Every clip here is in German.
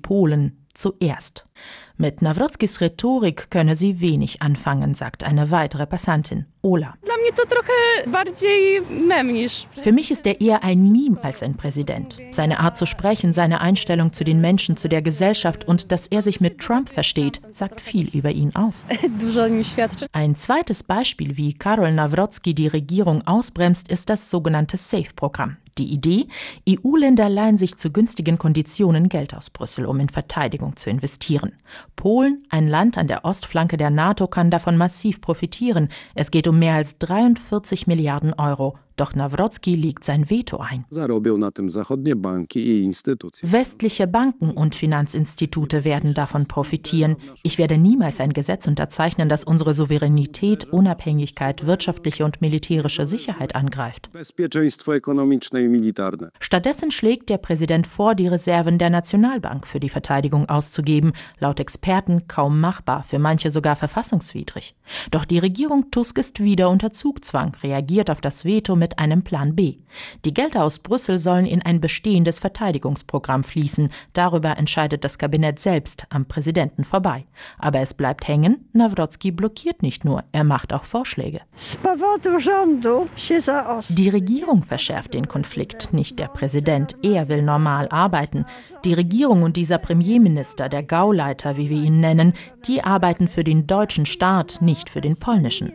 Polen zuerst. Mit Nawrockis Rhetorik könne sie wenig anfangen, sagt eine weitere Passantin, Ola. Für mich ist er eher ein Meme als ein Präsident. Seine Art zu sprechen, seine Einstellung zu den Menschen, zu der Gesellschaft und dass er sich mit Trump versteht, sagt viel über ihn aus. Ein zweites Beispiel, wie Karol Nawrocki die Regierung ausbremst, ist das sogenannte SAFE-Programm. Die Idee, EU-Länder leihen sich zu günstigen Konditionen Geld aus Brüssel, um in Verteidigung zu investieren. Polen, ein Land an der Ostflanke der NATO, kann davon massiv profitieren. Es geht um mehr als 43 Milliarden Euro. Doch Nawrocki legt sein Veto ein. Westliche Banken und Finanzinstitute werden davon profitieren. Ich werde niemals ein Gesetz unterzeichnen, das unsere Souveränität, Unabhängigkeit, wirtschaftliche und militärische Sicherheit angreift. Stattdessen schlägt der Präsident vor, die Reserven der Nationalbank für die Verteidigung auszugeben. Laut Experten kaum machbar, für manche sogar verfassungswidrig. Doch die Regierung Tusk ist wieder unter Zugzwang, reagiert auf das Veto mit einem Plan B. Die Gelder aus Brüssel sollen in ein bestehendes Verteidigungsprogramm fließen. Darüber entscheidet das Kabinett selbst, am Präsidenten vorbei. Aber es bleibt hängen, Nawrocki blockiert nicht nur, er macht auch Vorschläge. Die Regierung verschärft den Konflikt, nicht der Präsident. Er will normal arbeiten. Die Regierung und dieser Premierminister, der Gauleiter, wie wir ihn nennen, die arbeiten für den deutschen Staat, nicht für den polnischen,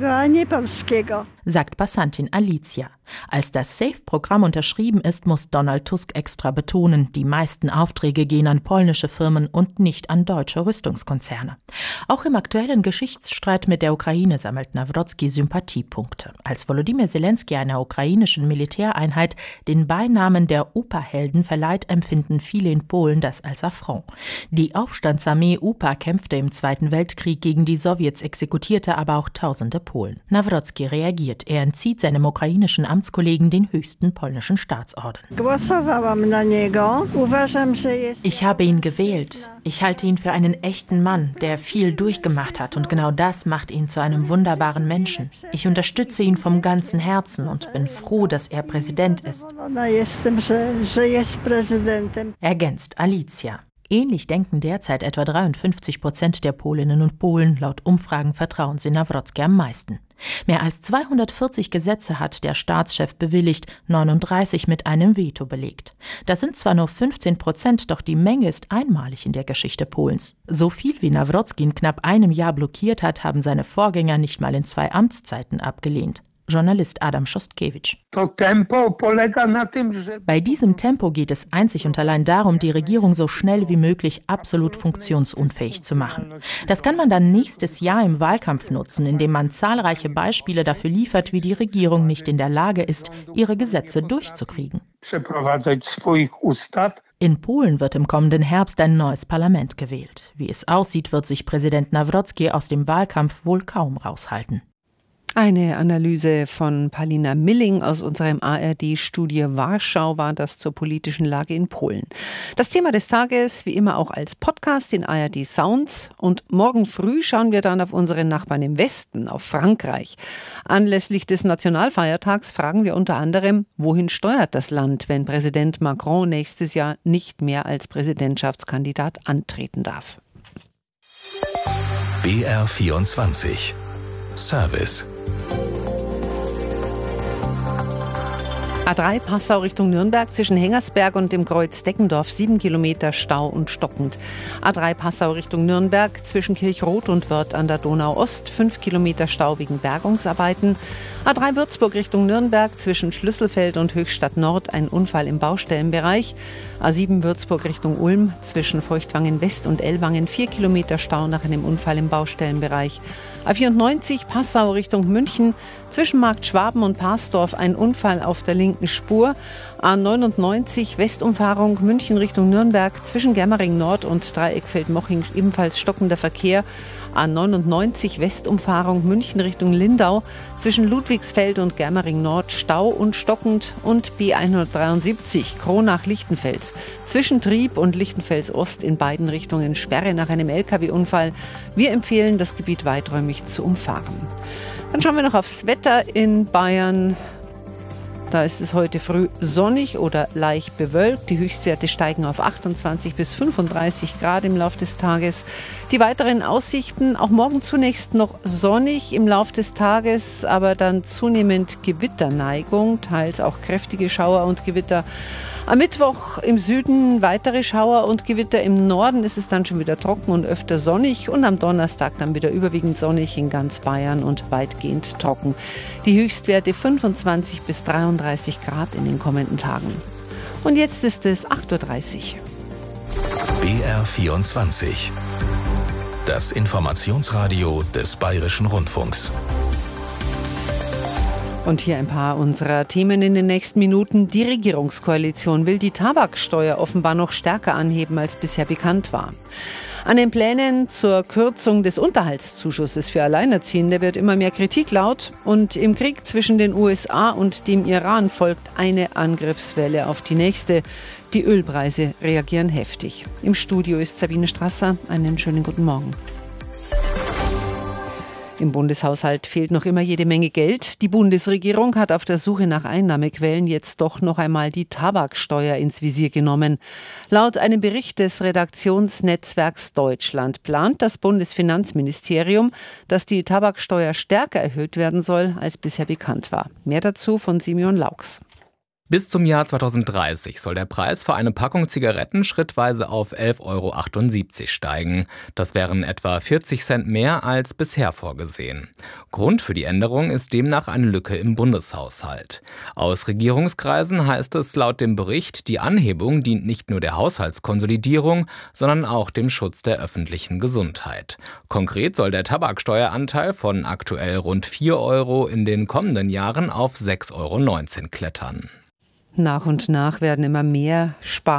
sagt Passantin Alicja. Als das SAFE-Programm unterschrieben ist, muss Donald Tusk extra betonen, die meisten Aufträge gehen an polnische Firmen und nicht an deutsche Rüstungskonzerne. Auch im aktuellen Geschichtsstreit mit der Ukraine sammelt Nawrocki Sympathiepunkte. Als Volodymyr Zelensky einer ukrainischen Militäreinheit den Beinamen der UPA-Helden verleiht, empfinden viele in Polen das als Affront. Die Aufstandsarmee UPA kämpfte im Zweiten Weltkrieg gegen die Sowjets, exekutierte aber auch tausende Polen. Nawrocki reagiert. Er entzieht seinem ukrainischen Amtskollegen den höchsten polnischen Staatsorden. Ich habe ihn gewählt. Ich halte ihn für einen echten Mann, der viel durchgemacht hat, und genau das macht ihn zu einem wunderbaren Menschen. Ich unterstütze ihn vom ganzen Herzen und bin froh, dass er Präsident ist. Ergänzt Alicja. Ähnlich denken derzeit etwa 53% der Polinnen und Polen. Laut Umfragen vertrauen sie Nawrocki am meisten. Mehr als 240 Gesetze hat der Staatschef bewilligt, 39 mit einem Veto belegt. Das sind zwar nur 15%, doch die Menge ist einmalig in der Geschichte Polens. So viel wie Nawrocki in knapp einem Jahr blockiert hat, haben seine Vorgänger nicht mal in 2 Amtszeiten abgelehnt. Journalist Adam Szostkiewicz. Bei diesem Tempo geht es einzig und allein darum, die Regierung so schnell wie möglich absolut funktionsunfähig zu machen. Das kann man dann nächstes Jahr im Wahlkampf nutzen, indem man zahlreiche Beispiele dafür liefert, wie die Regierung nicht in der Lage ist, ihre Gesetze durchzukriegen. In Polen wird im kommenden Herbst ein neues Parlament gewählt. Wie es aussieht, wird sich Präsident Nawrocki aus dem Wahlkampf wohl kaum raushalten. Eine Analyse von Paulina Milling aus unserem ARD-Studio Warschau war das zur politischen Lage in Polen. Das Thema des Tages wie immer auch als Podcast in ARD Sounds. Und morgen früh schauen wir dann auf unsere Nachbarn im Westen, auf Frankreich. Anlässlich des Nationalfeiertags fragen wir unter anderem, wohin steuert das Land, wenn Präsident Macron nächstes Jahr nicht mehr als Präsidentschaftskandidat antreten darf. BR24 Service. A3 Passau Richtung Nürnberg zwischen Hengersberg und dem Kreuz Deckendorf 7 Kilometer Stau und stockend. A3 Passau Richtung Nürnberg zwischen Kirchroth und Wörth an der Donau Ost 5 Kilometer Stau wegen Bergungsarbeiten. A3 Würzburg Richtung Nürnberg zwischen Schlüsselfeld und Höchstadt Nord ein Unfall im Baustellenbereich. A7 Würzburg Richtung Ulm zwischen Feuchtwangen West und Ellwangen 4 Kilometer Stau nach einem Unfall im Baustellenbereich. A94 Passau Richtung München zwischen Markt Schwaben und Parsdorf ein Unfall auf der linken Spur. A99 Westumfahrung München Richtung Nürnberg zwischen Germering Nord und Dreieckfeld-Moching ebenfalls stockender Verkehr. A99 Westumfahrung München Richtung Lindau zwischen Ludwigsfeld und Germering Nord Stau und stockend. Und B173 Kronach-Lichtenfels zwischen Trieb und Lichtenfels Ost in beiden Richtungen Sperre nach einem LKW-Unfall. Wir empfehlen, das Gebiet weiträumig zu umfahren. Dann schauen wir noch aufs Wetter in Bayern. Da ist es heute früh sonnig oder leicht bewölkt. Die Höchstwerte steigen auf 28 bis 35 Grad im Laufe des Tages. Die weiteren Aussichten, auch morgen zunächst noch sonnig im Laufe des Tages, aber dann zunehmend Gewitterneigung, teils auch kräftige Schauer und Gewitter. Am Mittwoch im Süden weitere Schauer und Gewitter. Im Norden ist es dann schon wieder trocken und öfter sonnig. Und am Donnerstag dann wieder überwiegend sonnig in ganz Bayern und weitgehend trocken. Die Höchstwerte 25 bis 33 Grad in den kommenden Tagen. Und jetzt ist es 8.30 Uhr. BR24. Das Informationsradio des Bayerischen Rundfunks. Und hier ein paar unserer Themen in den nächsten Minuten. Die Regierungskoalition will die Tabaksteuer offenbar noch stärker anheben, als bisher bekannt war. An den Plänen zur Kürzung des Unterhaltszuschusses für Alleinerziehende wird immer mehr Kritik laut. Und im Krieg zwischen den USA und dem Iran folgt eine Angriffswelle auf die nächste. Die Ölpreise reagieren heftig. Im Studio ist Sabine Strasser. Einen schönen guten Morgen. Im Bundeshaushalt fehlt noch immer jede Menge Geld. Die Bundesregierung hat auf der Suche nach Einnahmequellen jetzt doch noch einmal die Tabaksteuer ins Visier genommen. Laut einem Bericht des Redaktionsnetzwerks Deutschland plant das Bundesfinanzministerium, dass die Tabaksteuer stärker erhöht werden soll, als bisher bekannt war. Mehr dazu von Simeon Laux. Bis zum Jahr 2030 soll der Preis für eine Packung Zigaretten schrittweise auf 11,78 € steigen. Das wären etwa 40 Cent mehr als bisher vorgesehen. Grund für die Änderung ist demnach eine Lücke im Bundeshaushalt. Aus Regierungskreisen heißt es laut dem Bericht, die Anhebung dient nicht nur der Haushaltskonsolidierung, sondern auch dem Schutz der öffentlichen Gesundheit. Konkret soll der Tabaksteueranteil von aktuell rund 4 € in den kommenden Jahren auf 6,19 € klettern. Nach und nach werden immer mehr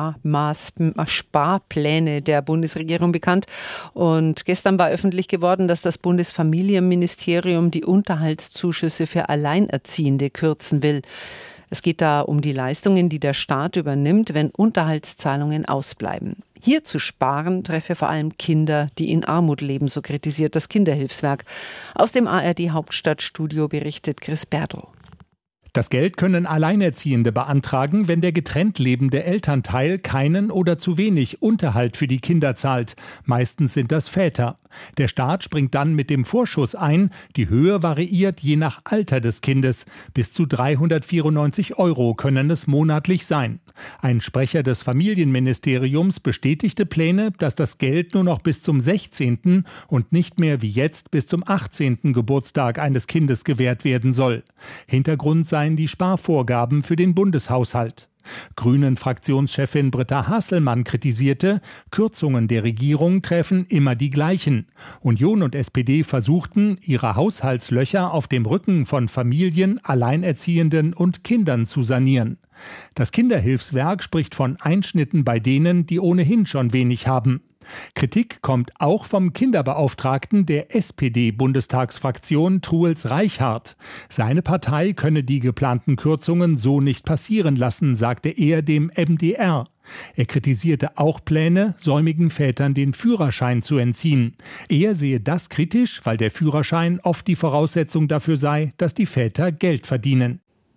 Sparpläne der Bundesregierung bekannt. Und gestern war öffentlich geworden, dass das Bundesfamilienministerium die Unterhaltszuschüsse für Alleinerziehende kürzen will. Es geht da um die Leistungen, die der Staat übernimmt, wenn Unterhaltszahlungen ausbleiben. Hier zu sparen treffe vor allem Kinder, die in Armut leben, so kritisiert das Kinderhilfswerk. Aus dem ARD-Hauptstadtstudio berichtet Chris Berdrow. Das Geld können Alleinerziehende beantragen, wenn der getrennt lebende Elternteil keinen oder zu wenig Unterhalt für die Kinder zahlt. Meistens sind das Väter. Der Staat springt dann mit dem Vorschuss ein. Die Höhe variiert je nach Alter des Kindes. Bis zu 394 € können es monatlich sein. Ein Sprecher des Familienministeriums bestätigte Pläne, dass das Geld nur noch bis zum 16. und nicht mehr wie jetzt bis zum 18. Geburtstag eines Kindes gewährt werden soll. Hintergrund seien die Sparvorgaben für den Bundeshaushalt. Grünen-Fraktionschefin Britta Hasselmann kritisierte, Kürzungen der Regierung treffen immer die gleichen. Union und SPD versuchten, ihre Haushaltslöcher auf dem Rücken von Familien, Alleinerziehenden und Kindern zu sanieren. Das Kinderhilfswerk spricht von Einschnitten bei denen, die ohnehin schon wenig haben. Kritik kommt auch vom Kinderbeauftragten der SPD-Bundestagsfraktion Truls Reichhardt. Seine Partei könne die geplanten Kürzungen so nicht passieren lassen, sagte er dem MDR. Er kritisierte auch Pläne, säumigen Vätern den Führerschein zu entziehen. Er sehe das kritisch, weil der Führerschein oft die Voraussetzung dafür sei, dass die Väter Geld verdienen.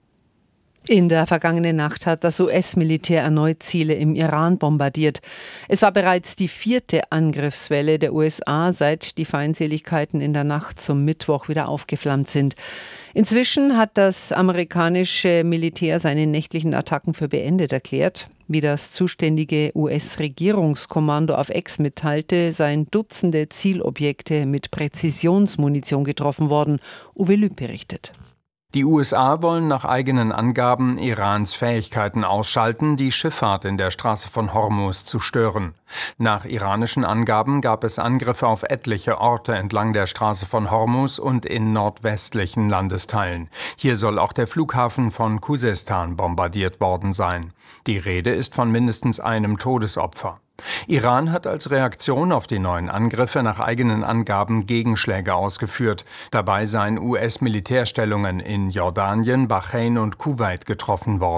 In der vergangenen Nacht hat das US-Militär erneut Ziele im Iran bombardiert. Es war bereits die 4. Angriffswelle der USA, seit die Feindseligkeiten in der Nacht zum Mittwoch wieder aufgeflammt sind. Inzwischen hat das amerikanische Militär seine nächtlichen Attacken für beendet erklärt. Wie das zuständige US-Regierungskommando auf X mitteilte, seien Dutzende Zielobjekte mit Präzisionsmunition getroffen worden. Uwe Lüb berichtet. Die USA wollen nach eigenen Angaben Irans Fähigkeiten ausschalten, die Schifffahrt in der Straße von Hormuz zu stören. Nach iranischen Angaben gab es Angriffe auf etliche Orte entlang der Straße von Hormuz und in nordwestlichen Landesteilen. Hier soll auch der Flughafen von Khuzestan bombardiert worden sein. Die Rede ist von mindestens einem Todesopfer. Iran hat als Reaktion auf die neuen Angriffe nach eigenen Angaben Gegenschläge ausgeführt. Dabei seien US-Militärstellungen in Jordanien, Bahrain und Kuwait getroffen worden.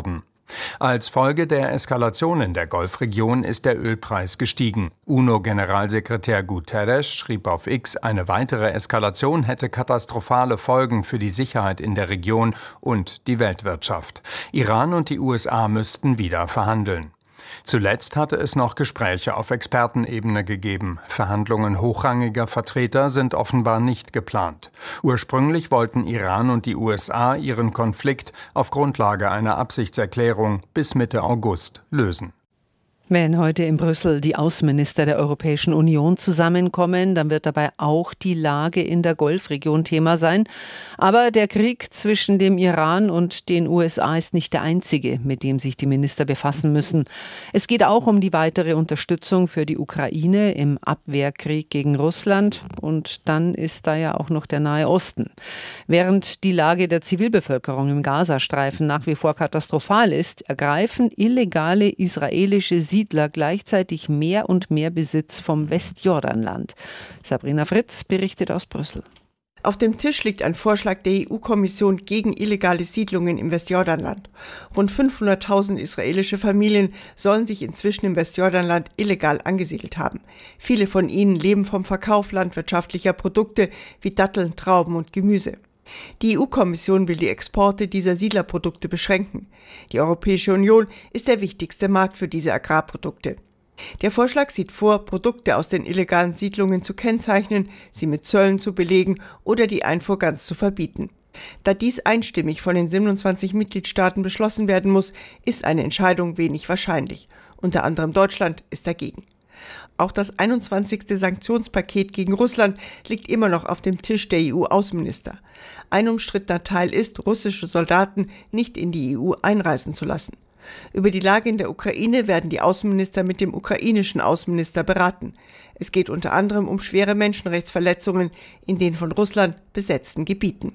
Als Folge der Eskalation in der Golfregion ist der Ölpreis gestiegen. UNO-Generalsekretär Guterres schrieb auf X, eine weitere Eskalation hätte katastrophale Folgen für die Sicherheit in der Region und die Weltwirtschaft. Iran und die USA müssten wieder verhandeln. Zuletzt hatte es noch Gespräche auf Expertenebene gegeben. Verhandlungen hochrangiger Vertreter sind offenbar nicht geplant. Ursprünglich wollten Iran und die USA ihren Konflikt auf Grundlage einer Absichtserklärung bis Mitte August lösen. Wenn heute in Brüssel die Außenminister der Europäischen Union zusammenkommen, dann wird dabei auch die Lage in der Golfregion Thema sein. Aber der Krieg zwischen dem Iran und den USA ist nicht der einzige, mit dem sich die Minister befassen müssen. Es geht auch um die weitere Unterstützung für die Ukraine im Abwehrkrieg gegen Russland. Und dann ist da ja auch noch der Nahe Osten. Während die Lage der Zivilbevölkerung im Gazastreifen nach wie vor katastrophal ist, ergreifen illegale israelische Siedler gleichzeitig mehr und mehr Besitz vom Westjordanland. Sabrina Fritz berichtet aus Brüssel. Auf dem Tisch liegt ein Vorschlag der EU-Kommission gegen illegale Siedlungen im Westjordanland. Rund 500.000 israelische Familien sollen sich inzwischen im Westjordanland illegal angesiedelt haben. Viele von ihnen leben vom Verkauf landwirtschaftlicher Produkte wie Datteln, Trauben und Gemüse. Die EU-Kommission will die Exporte dieser Siedlerprodukte beschränken. Die Europäische Union ist der wichtigste Markt für diese Agrarprodukte. Der Vorschlag sieht vor, Produkte aus den illegalen Siedlungen zu kennzeichnen, sie mit Zöllen zu belegen oder die Einfuhr ganz zu verbieten. Da dies einstimmig von den 27 Mitgliedstaaten beschlossen werden muss, ist eine Entscheidung wenig wahrscheinlich. Unter anderem Deutschland ist dagegen. Auch das 21. Sanktionspaket gegen Russland liegt immer noch auf dem Tisch der EU-Außenminister. Ein umstrittener Teil ist, russische Soldaten nicht in die EU einreisen zu lassen. Über die Lage in der Ukraine werden die Außenminister mit dem ukrainischen Außenminister beraten. Es geht unter anderem um schwere Menschenrechtsverletzungen in den von Russland besetzten Gebieten.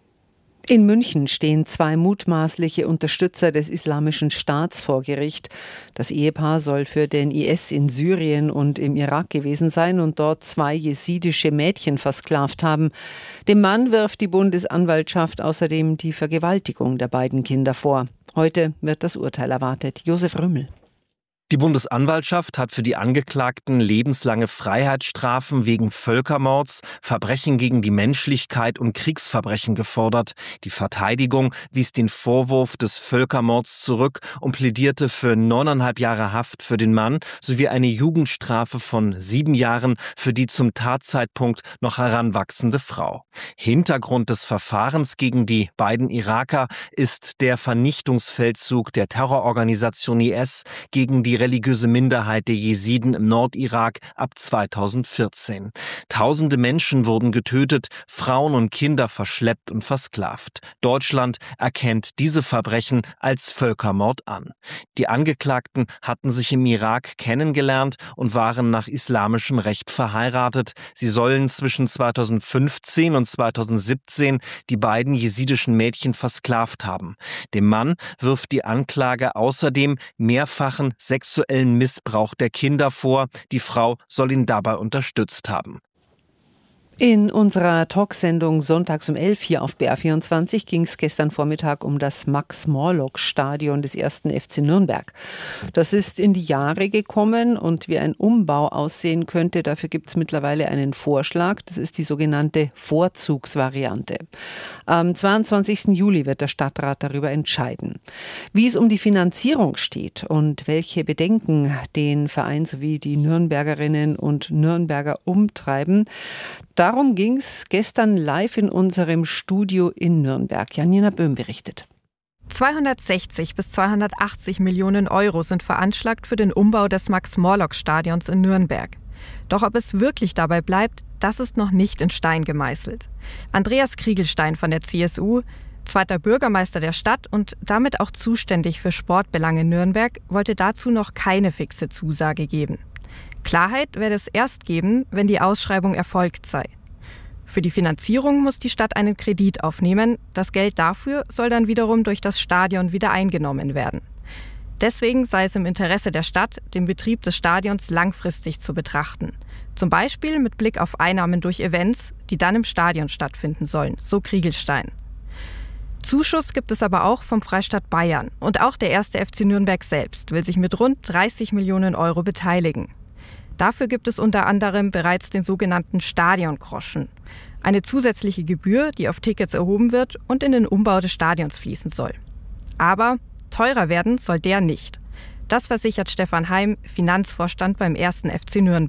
In München stehen 2 mutmaßliche Unterstützer des Islamischen Staats vor Gericht. Das Ehepaar soll für den IS in Syrien und im Irak gewesen sein und dort 2 jesidische Mädchen versklavt haben. Dem Mann wirft die Bundesanwaltschaft außerdem die Vergewaltigung der beiden Kinder vor. Heute wird das Urteil erwartet. Josef Rümmel. Die Bundesanwaltschaft hat für die Angeklagten lebenslange Freiheitsstrafen wegen Völkermords, Verbrechen gegen die Menschlichkeit und Kriegsverbrechen gefordert. Die Verteidigung wies den Vorwurf des Völkermords zurück und plädierte für 9,5 Jahre Haft für den Mann sowie eine Jugendstrafe von 7 Jahren für die zum Tatzeitpunkt noch heranwachsende Frau. Hintergrund des Verfahrens gegen die beiden Iraker ist der Vernichtungsfeldzug der Terrororganisation IS gegen die religiöse Minderheit der Jesiden im Nordirak ab 2014. Tausende Menschen wurden getötet, Frauen und Kinder verschleppt und versklavt. Deutschland erkennt diese Verbrechen als Völkermord an. Die Angeklagten hatten sich im Irak kennengelernt und waren nach islamischem Recht verheiratet. Sie sollen zwischen 2015 und 2017 die beiden jesidischen Mädchen versklavt haben. Dem Mann wirft die Anklage außerdem mehrfachen sexuellen Missbrauch der Kinder vor. Die Frau soll ihn dabei unterstützt haben. In unserer Talksendung sonntags um 11 hier auf BR24 ging es gestern Vormittag um das Max-Morlock-Stadion des 1. FC Nürnberg. Das ist in die Jahre gekommen und wie ein Umbau aussehen könnte, dafür gibt es mittlerweile einen Vorschlag. Das ist die sogenannte Vorzugsvariante. Am 22. Juli wird der Stadtrat darüber entscheiden. Wie es um die Finanzierung steht und welche Bedenken den Verein sowie die Nürnbergerinnen und Nürnberger umtreiben, darum ging es gestern live in unserem Studio in Nürnberg. Janina Böhm berichtet. 260 bis 280 Millionen Euro sind veranschlagt für den Umbau des Max-Morlock-Stadions in Nürnberg. Doch ob es wirklich dabei bleibt, das ist noch nicht in Stein gemeißelt. Andreas Kriegelstein von der CSU, zweiter Bürgermeister der Stadt und damit auch zuständig für Sportbelange in Nürnberg, wollte dazu noch keine fixe Zusage geben. Klarheit werde es erst geben, wenn die Ausschreibung erfolgt sei. Für die Finanzierung muss die Stadt einen Kredit aufnehmen. Das Geld dafür soll dann wiederum durch das Stadion wieder eingenommen werden. Deswegen sei es im Interesse der Stadt, den Betrieb des Stadions langfristig zu betrachten. Zum Beispiel mit Blick auf Einnahmen durch Events, die dann im Stadion stattfinden sollen, so Kriegelstein. Zuschuss gibt es aber auch vom Freistaat Bayern. Und auch der 1. FC Nürnberg selbst will sich mit rund 30 Millionen Euro beteiligen. Dafür gibt es unter anderem bereits den sogenannten Stadiongroschen. Eine zusätzliche Gebühr, die auf Tickets erhoben wird und in den Umbau des Stadions fließen soll. Aber teurer werden soll der nicht. Das versichert Stefan Heim, Finanzvorstand beim 1. FC Nürnberg.